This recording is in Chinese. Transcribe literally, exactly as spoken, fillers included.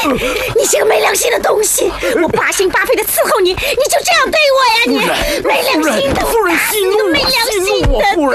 你是个没良心的东西！我八心八肺的伺候你，你就这样对我呀？你没良心的， 夫人息怒啊！息怒啊！夫人。